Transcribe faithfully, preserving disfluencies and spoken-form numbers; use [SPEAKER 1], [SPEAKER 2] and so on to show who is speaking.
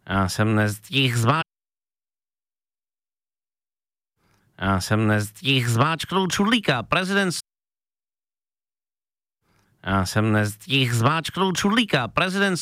[SPEAKER 1] Já jsem nestihl zvá... Já jsem nestihl zmáčknout čudlíka. Prezident... Já jsem nestihl zmáčknout čudlíka. Prezident...